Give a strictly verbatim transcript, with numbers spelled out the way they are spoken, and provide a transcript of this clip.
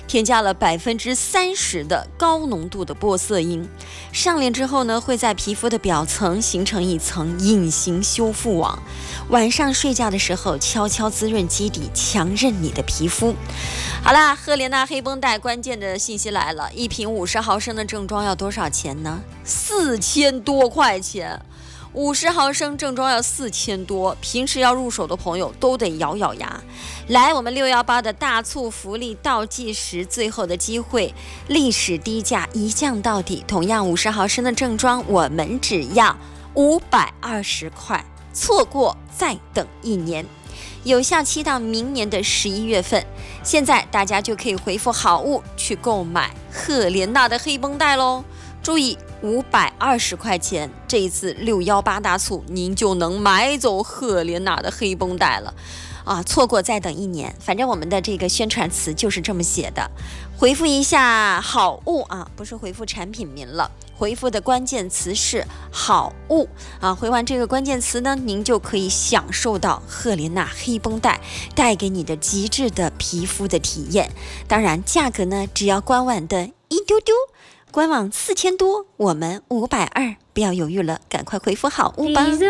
添加了百分之三十的高浓度的玻色因。上脸之后呢，会在皮肤的表层形成一层隐形修复网，晚上睡觉的时候悄悄滋润基底，强韧你的皮肤。好啦，赫莲娜黑绷带关键的信息来了，一瓶五十毫升的正装要多少钱呢？四千多块钱。五十毫升正装要四千多，平时要入手的朋友都得咬咬牙。来，我们六一八的大促福利倒计时，最后的机会，历史低价一降到底。同样五十毫升的正装，我们只要五百二十块，错过再等一年，有效期到明年的十一月份。现在大家就可以回复好物去购买赫莲娜的黑绷带喽。注意，五百二十块钱，这一次六一八大促，您就能买走赫莲娜的黑绷带了啊！错过再等一年，反正我们的这个宣传词就是这么写的。回复一下好物啊，不是回复产品名了，回复的关键词是好物啊。回完这个关键词呢，您就可以享受到赫莲娜黑绷带带给你的极致的皮肤的体验。当然，价格呢只要官网的一丢丢。官网四千多，我们五百二，不要犹豫了，赶快回复好物吧。